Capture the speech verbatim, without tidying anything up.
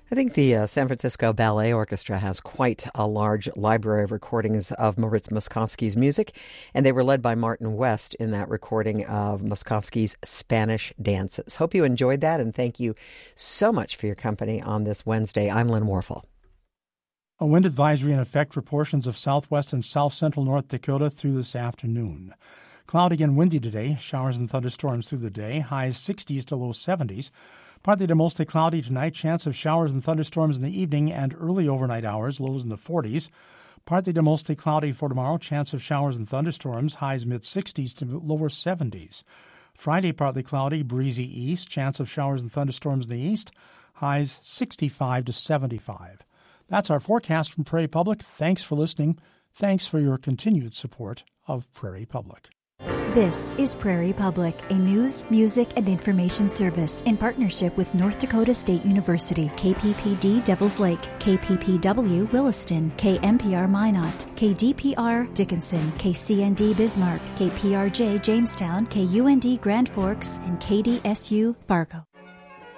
I think the uh, San Francisco Ballet Orchestra has quite a large library of recordings of Moritz Moszkowski's music, and they were led by Martin West in that recording of Moszkowski's Spanish Dances. Hope you enjoyed that, and thank you so much for your company on this Wednesday. I'm Lynn Warfel. A wind advisory in effect for portions of southwest and south-central North Dakota through this afternoon. Cloudy and windy today, showers and thunderstorms through the day, highs sixties to low seventies. Partly to mostly cloudy tonight, chance of showers and thunderstorms in the evening and early overnight hours, lows in the forties. Partly to mostly cloudy for tomorrow, chance of showers and thunderstorms, highs mid-sixties to lower seventies. Friday, partly cloudy, breezy east, chance of showers and thunderstorms in the east, highs sixty-five to seventy-five. That's our forecast from Prairie Public. Thanks for listening. Thanks for your continued support of Prairie Public. This is Prairie Public, a news, music, and information service in partnership with North Dakota State University, K P P D Devils Lake, K P P W Williston, K M P R Minot, K D P R Dickinson, K C N D Bismarck, K P R J Jamestown, K U N D Grand Forks, and K D S U Fargo.